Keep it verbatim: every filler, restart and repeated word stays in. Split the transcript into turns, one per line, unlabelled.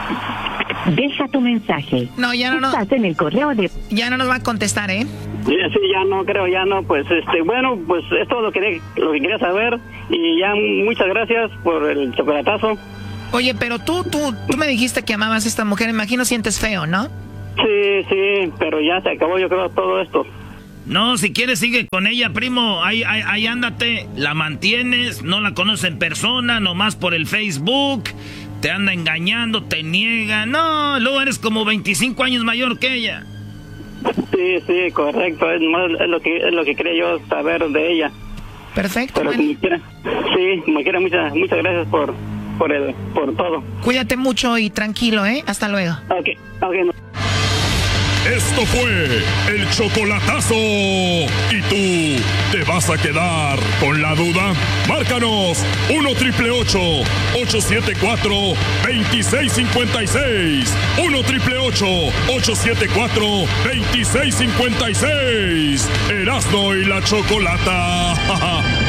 Deja tu mensaje.
No, ya no, no.
Estás en el correo de...
Ya no nos va a contestar, ¿eh?
Sí, sí, ya no, creo, ya no, pues, este, bueno, pues es todo lo que, lo que quería saber, y ya muchas gracias por el chocolatazo.
Oye, pero tú, tú, tú me dijiste que amabas a esta mujer, imagino sientes feo, ¿no?
Sí, sí, pero ya se acabó, yo creo, todo esto.
No, si quieres sigue con ella, primo, ahí, ahí, ahí ándate, la mantienes, no la conoces en persona, nomás por el Facebook, te anda engañando, te niega, no, luego eres como veinticinco años mayor que ella.
Sí, sí, correcto, es, más, es lo que es lo que quería yo saber de ella.
Perfecto.
Pero
bueno.
como quiera, sí, como quiera, muchas, muchas gracias por, por, el, por todo.
Cuídate mucho y tranquilo, ¿eh? Hasta luego.
Ok, ok, no.
Esto fue el chocolatazo. ¿Y tú te vas a quedar con la duda? Márcanos uno triple ocho, ocho siete cuatro, dos seis cinco seis. uno triple ocho, ocho siete cuatro, dos seis cinco seis. Erasmo y la Chocolata.